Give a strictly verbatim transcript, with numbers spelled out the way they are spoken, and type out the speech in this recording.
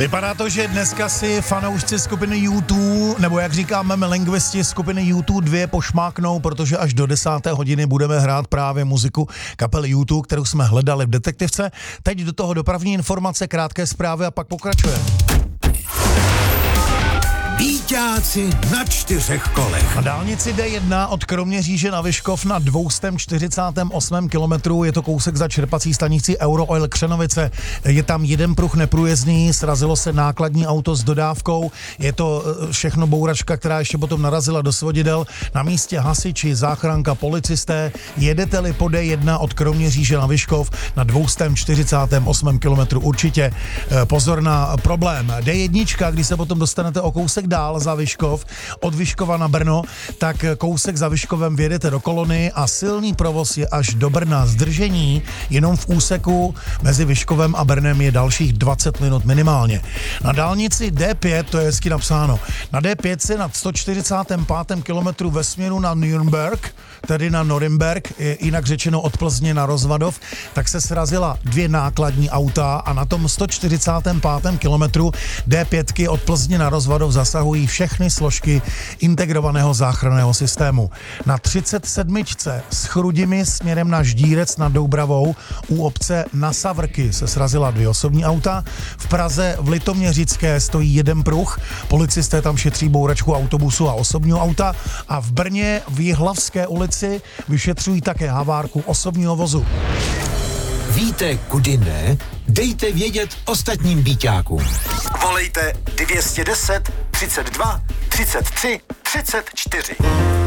Vypadá to, že dneska si fanoušci skupiny U dva, nebo jak říkáme lingvisti skupiny U dva dvě pošmáknou, protože až do desáté hodiny budeme hrát právě muziku kapely U dva, kterou jsme hledali v detektivce. Teď do toho dopravní informace, krátké zprávy a pak pokračuje. Víťáci na čtyřech kolech. Na dálnici D jedna od Kroměříže na Vyškov na dvě stě čtyřicet osm kilometrů, je to kousek za čerpací stanicí Eurooil Křenovice. Je tam jeden pruh neprůjezdný, srazilo se nákladní auto s dodávkou, je to všechno bouračka, která ještě potom narazila do svodidel. Na místě hasiči, záchranka, policisté. Jedete-li po D jedna od Kroměříže na Vyškov na dvě stě čtyřicet osm kilometrů, určitě pozor na problém. D jedna, když se potom dostanete o kousek dál za Vyškov, od Vyškova na Brno, tak kousek za Vyškovem vjedete do Kolony a silný provoz je až do Brna. Zdržení jenom v úseku mezi Vyškovem a Brnem je dalších dvacet minut minimálně. Na dálnici D pět, to je hezky napsáno, na D pět se na sto čtyřicet pět kilometrů ve směru na Nürnberg, tedy na Norimberg, jinak řečeno od Plzně na Rozvadov, tak se srazila dvě nákladní auta a na tom sto čtyřicet pět kilometru D pět od Plzně na Rozvadov zasahují všechny složky integrovaného záchranného systému. Na třicet sedm s Chrudimi směrem na Ždírec nad Doubravou u obce na Savrky se srazila dvě osobní auta. V Praze v Litoměřické stojí jeden pruh, policisté tam šetří bouračku autobusu a osobního auta a v Brně v Jihlavské ulici vyšetřují také havárku osobního vozu. Víte, kudy ne? Dejte vědět ostatním víťákům. Volejte dvě stě deset, třicet dva, třicet tři, třicet čtyři.